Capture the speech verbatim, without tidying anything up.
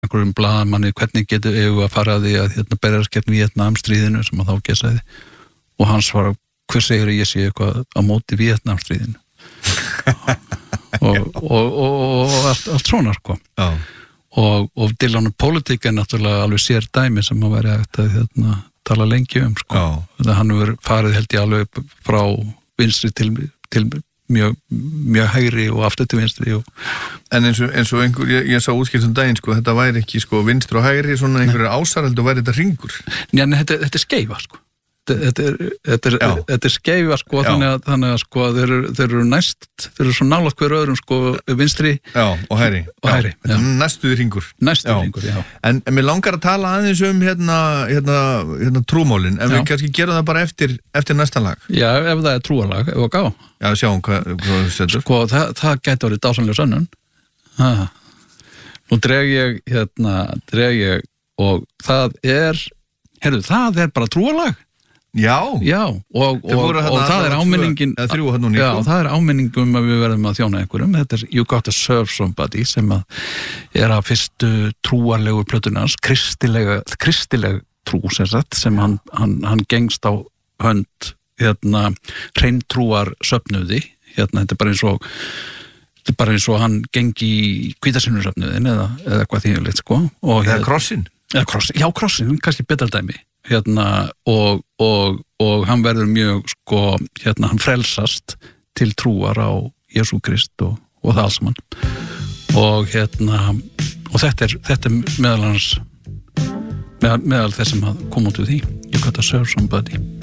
einhverjum blaðamanni hvernig getur við að fara að því að hérna berjast gegn Víetnamstríðinu sem að þá gesaði og hann svarar hver segir ég sé eitthvað á móti Víetnamstríðinu og, og, og, og allt, allt svona sko Já. og, og Dylan politík er náttúrulega alveg sér dæmi sem að vera hægt að hérna, tala lengi um sko það hann hefur farið held ég alveg frá vinstri til, til mjög, mjög hægri og aftur til vinstri og... En eins og, eins og einhver, ég, ég sá útskýrt um daginn sko, þetta væri ekki sko vinstri og hægri svona einhverjir ásar heldur væri þetta hringur Já, en þetta, þetta er skeifa sko Þetta er, þetta er, þetta er skeifa sko, þannig að, þannig að sko, þeir, eru, þeir eru næst, þeir eru svo nálægt hver öðrum sko, vinstri já, og hægri, og hægri já. Næstuði hringur. Næstuði hringur, já. En, en mér langar að tala aðeins um hérna, hérna, hérna trúmálin, en já. Við kannski gerum það bara eftir, eftir næsta lag. Já, ef það er trúarlag, ef að gá. Já, sjáum hvað, hvað þú setur. Sko, það, það gæti orðið dásamlega sönnun. Ha. Nú dreg ég, hérna, dreg ég og það er, heyrðu, það er bara trúarlag. Já, já og, og, og, og það er áminningin þrjú, þrjú, já, það er áminningum að við verðum að þjóna einhverjum þetta er You Got to Serve Somebody sem að er að fyrstu trúarlegu plötunars, kristilega kristileg trú sem sagt sem hann, hann, hann gengst á hönd hérna hreintrúar söfnuði, hérna þetta er bara eins og þetta er bara eins og hann gengi í hvítasunnursöfnuðin eða, eða hvað þýðilegt sko og eða krossin eða krossin, já krossin, kannski betra dæmi hérna og, og, og hann verður mjög sko, hérna hann frelsast til trúar á Jesú Krist og, og það alls saman og hérna og þetta er, þetta er meðal hans meðal, meðal þess sem kom út við því You Got to Serve Somebody